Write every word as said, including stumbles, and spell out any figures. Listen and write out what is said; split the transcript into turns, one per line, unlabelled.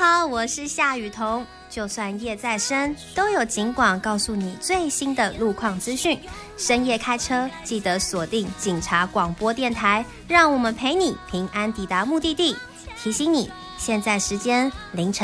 好，我是夏雨桐。就算夜再深，都有警广告诉你最新的路况资讯。深夜开车，记得锁定警察广播电台，让我们陪你平安抵达目的地。提醒你，现在时间凌晨